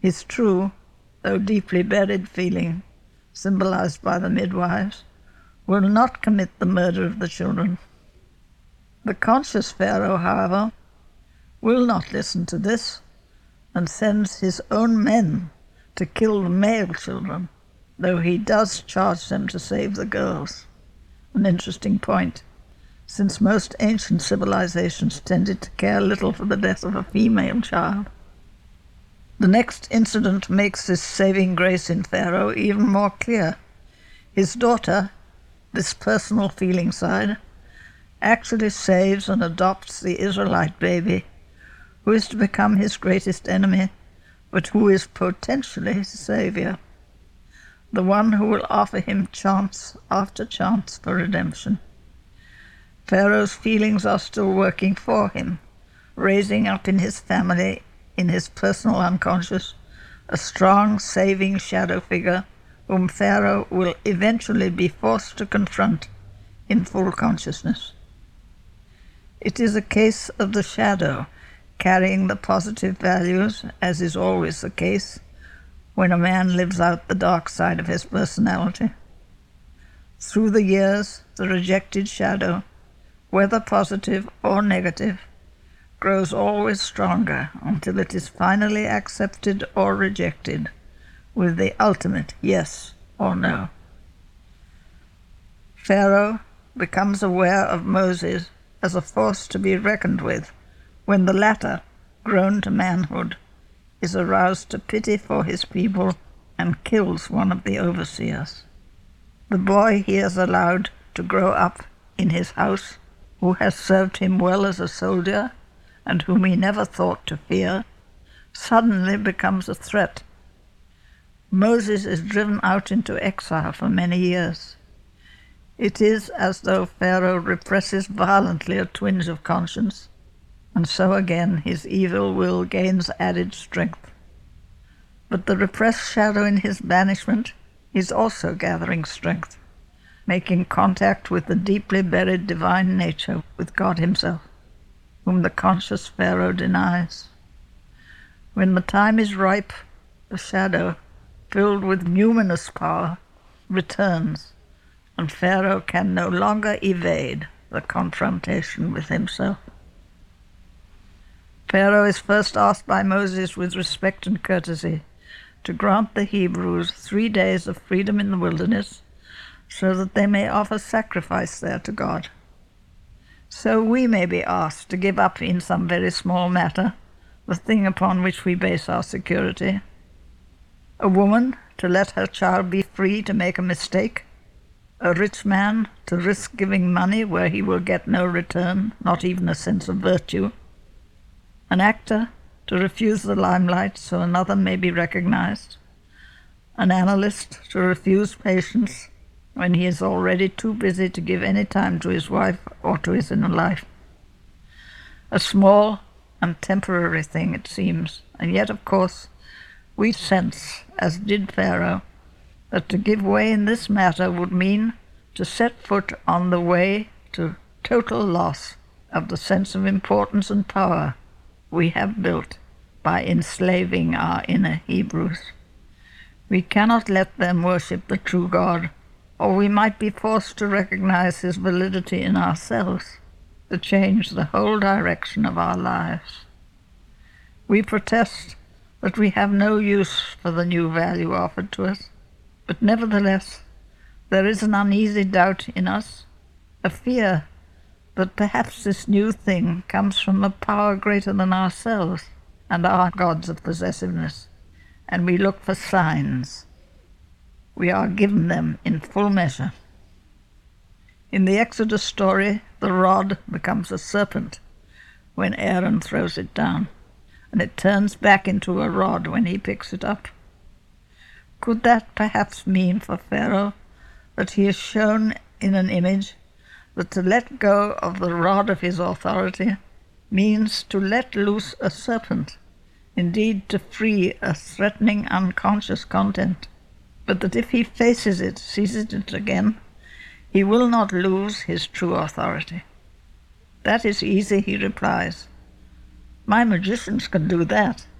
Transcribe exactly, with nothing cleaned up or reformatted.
His true, though deeply buried feeling, symbolized by the midwives, will not commit the murder of the children. The conscious Pharaoh, however, will not listen to this and sends his own men to kill the male children, though he does charge them to save the girls. An interesting point, since most ancient civilizations tended to care little for the death of a female child. The next incident makes this saving grace in Pharaoh even more clear. His daughter, this personal feeling side, actually saves and adopts the Israelite baby, who is to become his greatest enemy, but who is potentially his savior, the one who will offer him chance after chance for redemption. Pharaoh's feelings are still working for him, raising up in his family, in his personal unconscious, a strong, saving shadow figure whom Pharaoh will eventually be forced to confront in full consciousness. It is a case of the shadow carrying the positive values, as is always the case when a man lives out the dark side of his personality. Through the years, the rejected shadow, whether positive or negative, grows always stronger until it is finally accepted or rejected with the ultimate yes or no. Pharaoh becomes aware of Moses as a force to be reckoned with when the latter, grown to manhood, is aroused to pity for his people and kills one of the overseers. The boy he has allowed to grow up in his house, who has served him well as a soldier and whom he never thought to fear, suddenly becomes a threat. Moses is driven out into exile for many years. It is as though Pharaoh represses violently a twinge of conscience, and so again his evil will gains added strength. But the repressed shadow in his banishment is also gathering strength, making contact with the deeply buried divine nature, with God himself, whom the conscious Pharaoh denies. When the time is ripe, the shadow, filled with numinous power, returns, and Pharaoh can no longer evade the confrontation with himself. Pharaoh is first asked by Moses with respect and courtesy to grant the Hebrews three days of freedom in the wilderness so that they may offer sacrifice there to God. So we may be asked to give up in some very small matter the thing upon which we base our security. A woman to let her child be free to make a mistake, a rich man to risk giving money where he will get no return, not even a sense of virtue, an actor to refuse the limelight so another may be recognized, an analyst to refuse patience when he is already too busy to give any time to his wife or to his inner life. A small and temporary thing, it seems, and yet, of course, we sense, as did Pharaoh, that to give way in this matter would mean to set foot on the way to total loss of the sense of importance and power we have built by enslaving our inner Hebrews. We cannot let them worship the true God, or we might be forced to recognize his validity in ourselves, to change the whole direction of our lives. We protest that we have no use for the new value offered to us, but nevertheless there is an uneasy doubt in us, a fear that perhaps this new thing comes from a power greater than ourselves and our gods of possessiveness, and we look for signs. We are given them in full measure. In the Exodus story, the rod becomes a serpent when Aaron throws it down, and it turns back into a rod when he picks it up. Could that perhaps mean for Pharaoh that he is shown in an image that to let go of the rod of his authority means to let loose a serpent, indeed to free a threatening unconscious content, but that if he faces it, seizes it again, he will not lose his true authority? That is easy, he replies. My magicians can do that.